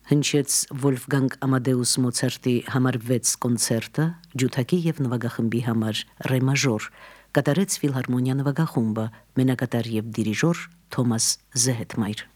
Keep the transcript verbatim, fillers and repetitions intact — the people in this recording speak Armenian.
հնչեց Վոլֆգանգ Ամադեուս Մոցարտի համար վեց կոնցերտը, ջութակի և նվագախմբի համար ռե մաժոր, կատարեց ֆիլհարմոնիա նվագախումբը, մենակատար և դիրիժոր Թոմաս Զեհեթմայր։